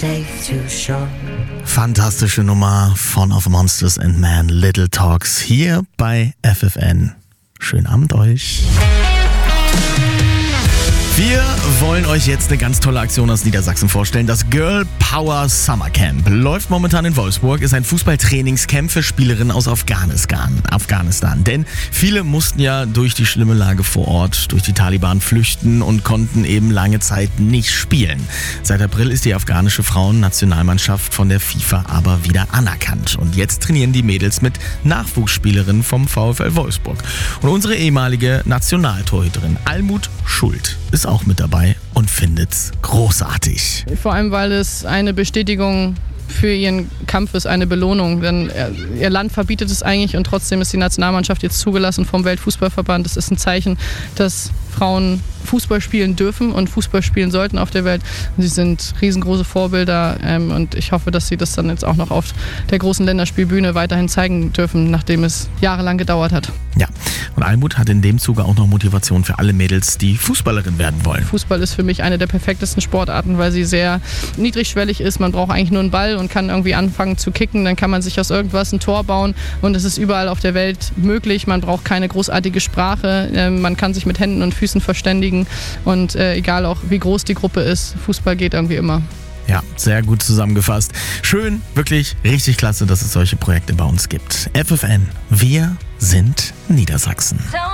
Fantastische Nummer von Of Monsters and Men, Little Talks, hier bei FFN. Schönen Abend euch. Wir wollen euch jetzt eine ganz tolle Aktion aus Niedersachsen vorstellen. Das Girl Power Summer Camp läuft momentan in Wolfsburg, ist ein Fußballtrainingscamp für Spielerinnen aus Afghanistan. Denn viele mussten ja durch die schlimme Lage vor Ort, durch die Taliban flüchten und konnten eben lange Zeit nicht spielen. Seit April ist die afghanische Frauennationalmannschaft von der FIFA aber wieder anerkannt. Und jetzt trainieren die Mädels mit Nachwuchsspielerinnen vom VfL Wolfsburg. Und unsere ehemalige Nationaltorhüterin Almut Schuld ist auch mit dabei und findet's großartig. Vor allem, weil es eine Bestätigung für ihren Kampf ist, eine Belohnung. Denn ihr Land verbietet es eigentlich und trotzdem ist die Nationalmannschaft jetzt zugelassen vom Weltfußballverband. Das ist ein Zeichen, dass Frauen Fußball spielen dürfen und Fußball spielen sollten auf der Welt. Und sie sind riesengroße Vorbilder und ich hoffe, dass sie das dann jetzt auch noch auf der großen Länderspielbühne weiterhin zeigen dürfen, nachdem es jahrelang gedauert hat. Ja, und Almut hat in dem Zuge auch noch Motivation für alle Mädels, die Fußballerin werden wollen. Fußball ist für mich eine der perfektesten Sportarten, weil sie sehr niedrigschwellig ist. Man braucht eigentlich nur einen Ball und kann irgendwie anfangen zu kicken. Dann kann man sich aus irgendwas ein Tor bauen und es ist überall auf der Welt möglich. Man braucht keine großartige Sprache. Man kann sich mit Händen und Füßen verständigen und egal auch wie groß die Gruppe ist, Fußball geht irgendwie immer. Ja, sehr gut zusammengefasst. Schön, wirklich richtig klasse, dass es solche Projekte bei uns gibt. FFN, wir sind Niedersachsen.